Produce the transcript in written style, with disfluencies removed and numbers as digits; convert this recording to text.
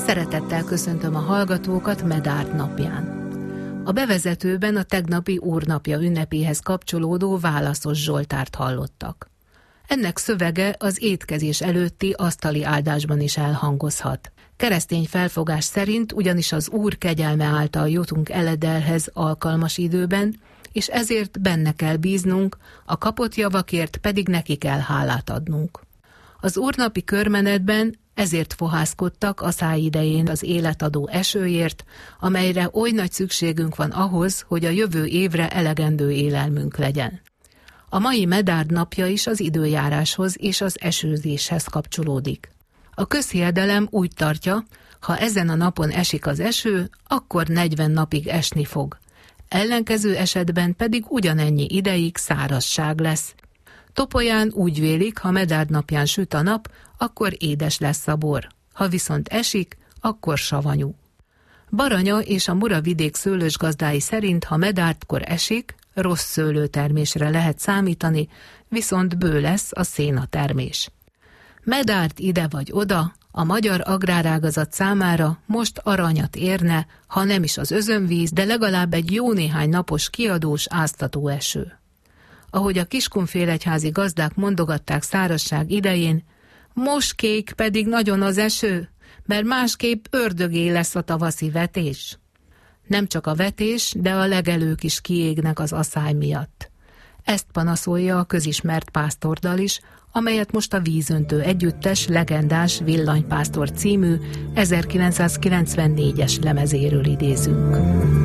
Szeretettel köszöntöm a hallgatókat Medárd napján. A bevezetőben a tegnapi Úrnapja ünnepéhez kapcsolódó válaszos zsoltárt hallottak. Ennek szövege az étkezés előtti asztali áldásban is elhangozhat. Keresztény felfogás szerint ugyanis az Úr kegyelme által jutunk eledelhez alkalmas időben, és ezért benne kell bíznunk, a kapott javakért pedig neki kell hálát adnunk. Az úrnapi körmenetben ezért fohászkodtak a száj idején az életadó esőért, amelyre oly nagy szükségünk van ahhoz, hogy a jövő évre elegendő élelmünk legyen. A mai Medárd napja is az időjáráshoz és az esőzéshez kapcsolódik. A közhiedelem úgy tartja, ha ezen a napon esik az eső, akkor 40 napig esni fog. Ellenkező esetben pedig ugyanennyi ideig szárazság lesz. Topolyán úgy vélik, ha Medárd napján süt a nap, akkor édes lesz a bor. Ha viszont esik, akkor savanyú. Baranya és a Muravidék szőlősgazdái szerint, ha Medárdkor esik, rossz szőlőtermésre lehet számítani, viszont bő lesz a szénatermés. Medárd ide vagy oda, a magyar agrárágazat számára most aranyat érne, ha nem is az özönvíz, de legalább egy jó néhány napos kiadós áztató eső. Ahogy a Kiskunfélegyházi gazdák mondogatták szárazság idején, most kék pedig nagyon az eső, mert másképp ördögé lesz a tavaszi vetés. Nem csak a vetés, de a legelők is kiégnek az aszály miatt. Ezt panaszolja a közismert pásztordal is, amelyet most a Vízöntő együttes legendás Villanypásztor című 1994-es lemezéről idézünk.